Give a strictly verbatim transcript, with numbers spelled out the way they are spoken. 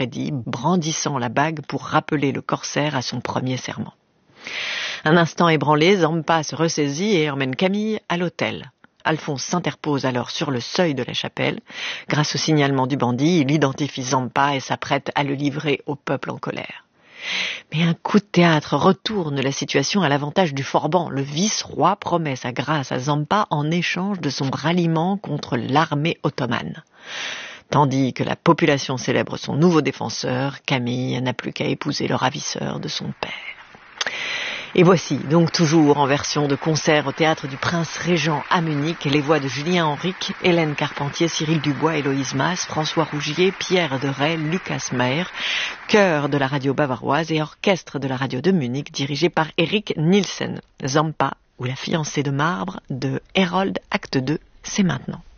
Freddy, brandissant la bague pour rappeler le corsaire à son premier serment. Un instant ébranlé, Zampa se ressaisit et emmène Camille à l'hôtel. Alphonse s'interpose alors sur le seuil de la chapelle. Grâce au signalement du bandit, il identifie Zampa et s'apprête à le livrer au peuple en colère. Mais un coup de théâtre retourne la situation à l'avantage du Forban. Le vice-roi promet sa grâce à Zampa en échange de son ralliement contre l'armée ottomane. Tandis que la population célèbre son nouveau défenseur, Camille n'a plus qu'à épouser le ravisseur de son père. Et voici donc toujours en version de concert au Théâtre du Prince Régent à Munich les voix de Julien Henrique, Hélène Carpentier, Cyril Dubois, Héloïse Masse, François Rougier, Pierre Deray, Lucas Maher, chœur de la radio bavaroise et orchestre de la radio de Munich dirigé par Eric Nielsen. Zampa ou la fiancée de marbre de Hérold, acte deux, c'est maintenant.